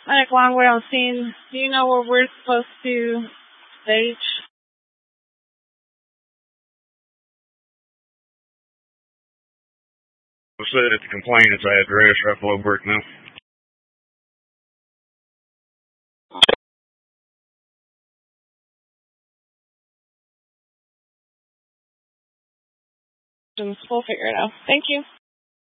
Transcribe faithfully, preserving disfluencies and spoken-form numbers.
Medic Longwood on scene. Do you know where we're supposed to stage? I said at the complainant's address right below Brickmill. We'll figure it out. Thank you.